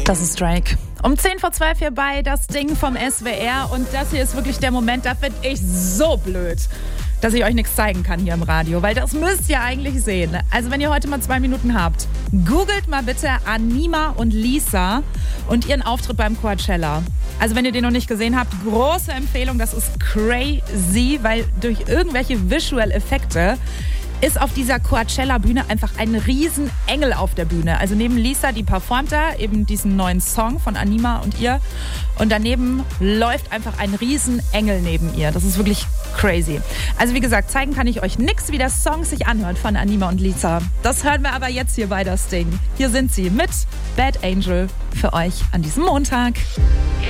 Das ist Drake. Um 10:12 hier bei Das Ding vom SWR. Und das hier ist wirklich der Moment, da finde ich so blöd, dass ich euch nichts zeigen kann hier im Radio. Weil das müsst ihr eigentlich sehen. Also wenn ihr heute mal 2 Minuten habt, googelt mal bitte Anima und Lisa und ihren Auftritt beim Coachella. Also wenn ihr den noch nicht gesehen habt, große Empfehlung. Das ist crazy, weil durch irgendwelche Visual-Effekte ist auf dieser Coachella-Bühne einfach ein Riesenengel auf der Bühne. Also neben Lisa, die performt da eben diesen neuen Song von Anima und ihr. Und daneben läuft einfach ein Riesenengel neben ihr. Das ist wirklich crazy. Also wie gesagt, zeigen kann ich euch nichts, wie der Song sich anhört von Anima und Lisa. Das hören wir aber jetzt hier bei Das Ding. Hier sind sie mit Bad Angel für euch an diesem Montag.